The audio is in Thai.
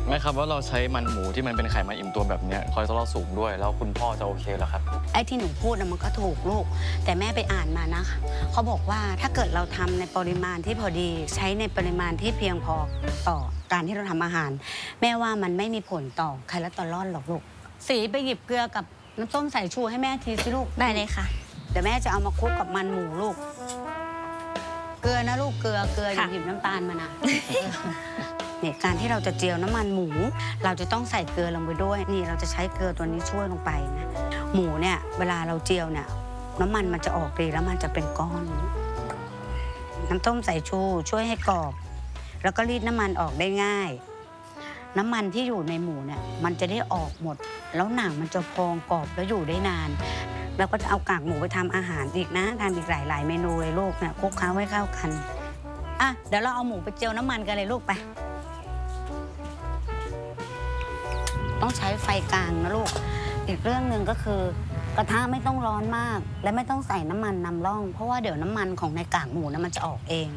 ไหมครับว่าเราใช้มันหมูที่มันเป็นไขมันอิ่มตัวแบบนี้คอเลสเตอรอลสูงด้วยแล้วคุณพ่อจะโอเคเหรอครับไอ้ที่หนูพูดนะมันก็ถูกลูกแต่แม่ไปอ่านมานะคะเขาบอกว่าถ้าเกิดเราทำในปริมาณที่พอดีใช้ในปริมาณที่เพียงพอต่อการที่เราทำอาหาร แม่ว่ามันไม่มีผลต่อคอเลสเตอรอลหรอกลูกสีไปหยิบเกลือกับน้ำส้มสายชูให้แม่ทีสิลูกได้เลยค่ะเดี๋ยวแม่จะเอามาคลุกกับมันหมูลูกเกลือนะลูกเกลืออย่าหยิบน้ำตาลมานะเนี่ยการที่เราจะเจียวน้ำมันหมูเราจะต้องใส่เกลือลงไปด้วยนี่เราจะใช้เกลือตัวนี้ช่วยลงไปนะหมูเนี่ยเวลาเราเจียวเนี่ยน้ำมันมันจะออกดีแล้วมันจะเป็นก้อนน้ำต้มสายชูช่วยให้กรอบแล้วก็รีดน้ำมันออกได้ง่ายน้ำมันที่อยู่ในหมูเนี่ยมันจะได้ออกหมดแล้วหนังมันจะพองกรอบแล้วอยู่ได้นานแล้วก็จะเอากากหมูไปทำอาหารอีกนะทำอีกหลายเมนูเลยลูกเนี่ยคลุกเคล้าให้เข้ากันอ่ะเดี๋ยวเราเอาหมูไปเจียวน้ำมันกันเลยลูกไปต้องใช้ไฟกลางนะลูกอีกเรื่องหนึ่งก็คือกระทะไม่ต้องร้อนมากและไม่ต้องใส่น้ำมันนำร่องเพราะว่าเดี๋ยวน้ำมันของในกากหมูนะมันจะออกเอง